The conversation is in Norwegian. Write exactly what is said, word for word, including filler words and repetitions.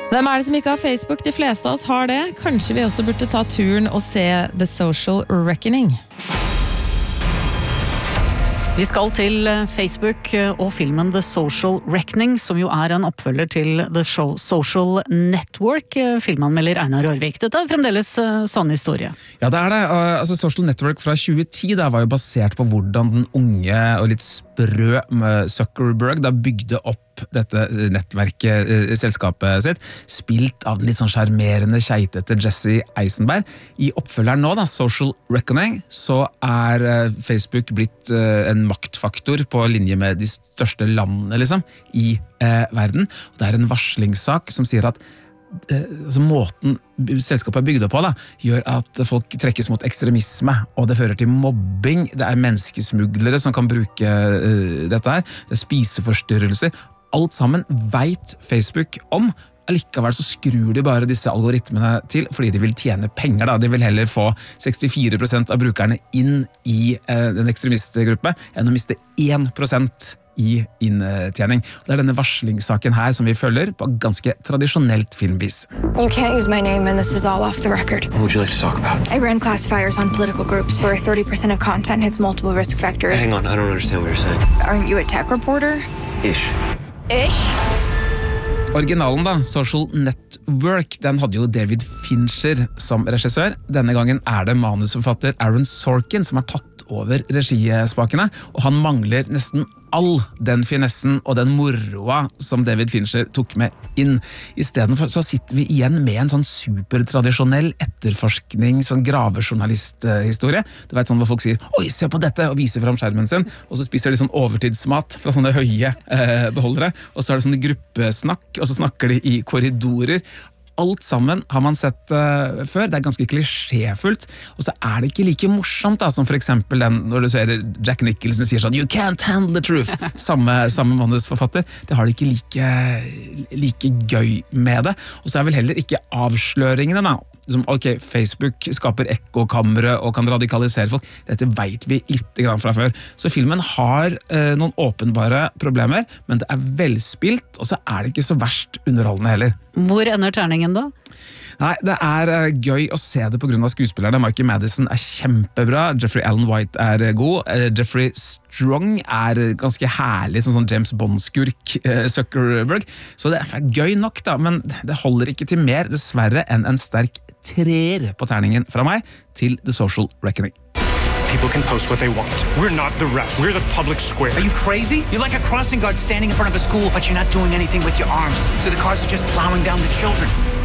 Hvem er det som ikke har Facebook? De fleste av oss har det. Kanskje vi også burde ta turen og se The Social Reckoning. Vi skal til Facebook og filmen The Social Reckoning, som jo er en oppfølger til The Social Network, filmanmelder Einar Rørvik. Dette er fremdeles sann historie. Ja, det er det. Altså, Social Network fra tjue ti da, var jo basert på hvordan den unge og litt sprø Zuckerberg da bygde opp dette nettverket, eh, selskapet sitt, spilt av den litt sånn charmerende keitete Jesse Eisenberg. I oppfølgeren nå, da, Social Reckoning, så er eh, Facebook blitt eh, en maktfaktor på linje med de største landene liksom, i eh, verden. Og det er en varslingssak som sier at eh, altså, måten selskapet er bygd opp på da, gjør at folk trekkes mot ekstremisme, og det fører til mobbing. Det er menneskesmuglere som kan bruke eh, dette her. Det er spiseforstyrrelser. Alt sammen vet Facebook om. Allikevel så skrur de bare disse algoritmene til fordi de vil tjene penger. Da. De vil heller få sekstifire prosent av brukerne inn i eh, den ekstremistgruppe enn å miste én prosent i inntjening. Det er denne varslingssaken her som vi følger på ganske tradisjonelt filmvis. You can't use my name and this is all off the record. What would you like to talk about? I ran classifiers on political groups where thirty percent of content hits multiple risk factors. Hang on, I don't understand what you're saying. Aren't you a tech reporter? Ish. Ish? Originalen da, Social Network, den hadde jo David Fincher som regissør. Denne gangen er det manusforfatter Aaron Sorkin som har tatt over regispakene, og han mangler nesten all den finessen og den moroa som David Fincher tok med inn. I stedet for så sitter vi igjen med en sånn supertradisjonell etterforskning, sånn gravejournalisthistorie. Du vet sånn hvor folk sier, oi, se på dette, og viser frem skjermen sin, og så spiser de sånn overtidsmat fra sånne høye eh, beholdere, og så er det sånne gruppesnakk, og så snakker de i korridorer. Alt sammen har man sett uh, før, det er ganske klisjéfullt, og så er det ikke like morsomt da, som for eksempel den, når du ser Jack Nicholson sier sånn, you can't handle the truth, samme, samme manusforfatter, det har det ikke like, like gøy med det, og så er vel heller ikke avsløringene da, som, ok, Facebook skaper ekkokamre og kan radikalisere folk, dette vet vi litt grann fra før, så filmen har uh, noen åpenbare problemer, men det er velspilt, og så er det ikke så verst underholdende heller. Hvor ender terningen da? Nei, det er uh, gøy å se det på grunn av skuespillerne. Michael Madison er kjempebra, Jeffrey Allen White er uh, god, uh, Jeffrey Strong er uh, ganske herlig som sånn James Bond-skurk uh, Zuckerberg, så det er gøy nok da, men det holder ikke til mer dessverre enn en sterk treer på terningen fra meg til The Social Reckoning. People can post what they want. We're not the rest. We're the public square. Are you crazy? You're like a crossing guard standing in front of a school, but you're not doing anything with your arms. So the cars are just plowing down the children.